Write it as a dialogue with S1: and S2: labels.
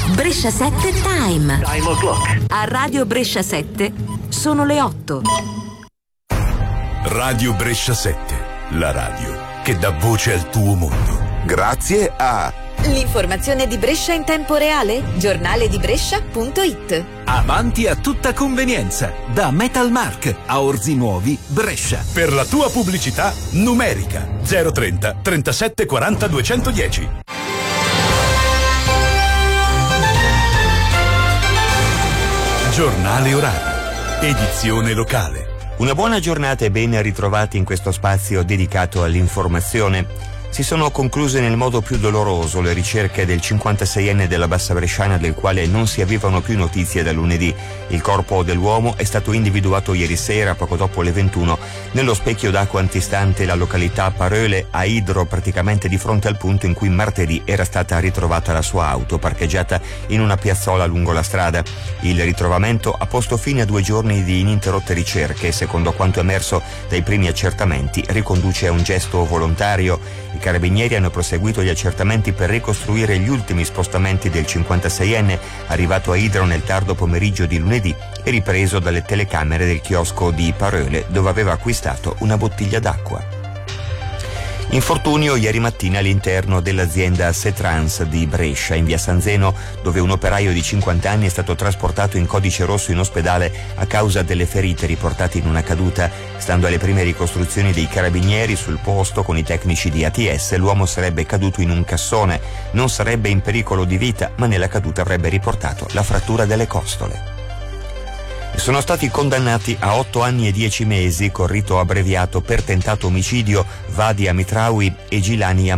S1: Brescia 7 Time.
S2: Time o'clock.
S1: A Radio Brescia 7 sono le 8.
S3: Radio Brescia 7, la radio che dà voce al tuo mondo.
S4: Grazie a
S5: l'informazione di Brescia in tempo reale, giornaledibrescia.it.
S6: Avanti a tutta convenienza, da Metalmark a Orzi Nuovi, Brescia.
S3: Per la tua pubblicità numerica 030 37 40 210. Giornale orario, edizione locale.
S7: Una buona giornata e ben ritrovati in questo spazio dedicato all'informazione. Si sono concluse nel modo più doloroso le ricerche del 56enne della Bassa Bresciana, del quale non si avevano più notizie da lunedì. Il corpo dell'uomo è stato individuato ieri sera, poco dopo le 21, nello specchio d'acqua antistante la località Paröle, a Idro, praticamente di fronte al punto in cui martedì era stata ritrovata la sua auto, parcheggiata in una piazzola lungo la strada. Il ritrovamento ha posto fine a 2 giorni di ininterrotte ricerche e, secondo quanto emerso dai primi accertamenti, riconduce a un gesto volontario. I carabinieri hanno proseguito gli accertamenti per ricostruire gli ultimi spostamenti del 56enne, arrivato a Idro nel tardo pomeriggio di lunedì e ripreso dalle telecamere del chiosco di Paröle, dove aveva acquistato una bottiglia d'acqua. Infortunio ieri mattina all'interno dell'azienda Setrans di Brescia, in via San Zeno, dove un operaio di 50 anni è stato trasportato in codice rosso in ospedale a causa delle ferite riportate in una caduta. Stando alle prime ricostruzioni dei carabinieri sul posto con i tecnici di ATS, l'uomo sarebbe caduto in un cassone. Non sarebbe in pericolo di vita, ma nella caduta avrebbe riportato la frattura delle costole. Sono stati condannati a 8 anni e 10 mesi con rito abbreviato per tentato omicidio Vadi Amitraoui e Gilani